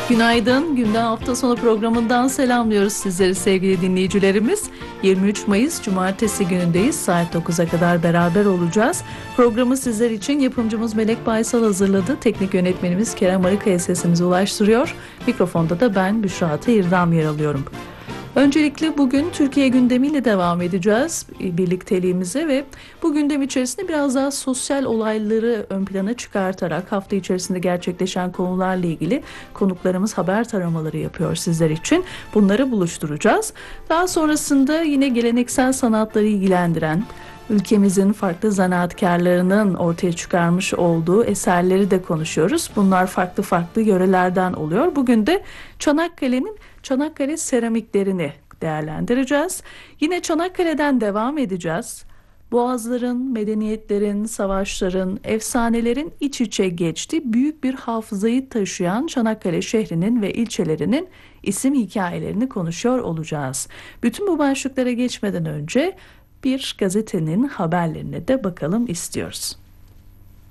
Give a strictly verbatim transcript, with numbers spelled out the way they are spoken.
Günaydın. Günden hafta sonu programından selamlıyoruz sizleri sevgili dinleyicilerimiz. yirmi üç Mayıs Cumartesi günündeyiz. Saat dokuza kadar beraber olacağız. Programı sizler için yapımcımız Melek Baysal hazırladı. Teknik yönetmenimiz Kerem Arıkaya sesimizi ulaştırıyor. Mikrofonda da ben Büşra Teyirdam yer alıyorum. Öncelikle bugün Türkiye gündemiyle devam edeceğiz birlikteliğimize ve bu gündem içerisinde biraz daha sosyal olayları ön plana çıkartarak hafta içerisinde gerçekleşen konularla ilgili konuklarımız haber taramaları yapıyor sizler için. Bunları buluşturacağız. Daha sonrasında yine geleneksel sanatları ilgilendiren, ülkemizin farklı zanaatkarlarının ortaya çıkarmış olduğu eserleri de konuşuyoruz. Bunlar farklı farklı yörelerden oluyor. Bugün de Çanakkale'nin Çanakkale seramiklerini değerlendireceğiz. Yine Çanakkale'den devam edeceğiz. Boğazların, medeniyetlerin, savaşların, efsanelerin iç içe geçtiği büyük bir hafızayı taşıyan Çanakkale şehrinin ve ilçelerinin isim hikayelerini konuşuyor olacağız. Bütün bu başlıklara geçmeden önce bir gazetenin haberlerine de bakalım istiyoruz.